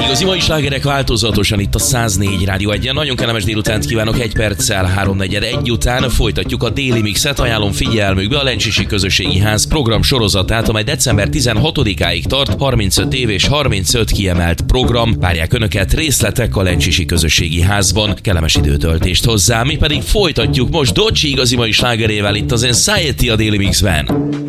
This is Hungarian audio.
Igazi mai slágerek változatosan itt a 104 Rádió 1-en. Nagyon kellemes délutánt kívánok, 1 perccel 3:41 után folytatjuk a déli mixet. Ajánlom figyelmükbe a Lencsisi Közösségi Ház program sorozatát, amely december 16-áig tart. 35 év és 35 kiemelt program. Várják Önöket, részletek a Lencsisi Közösségi Házban. Kellemes időtöltést hozzá, mi pedig folytatjuk most Docsi igazi mai slágerével itt az Anxiety a déli mixben.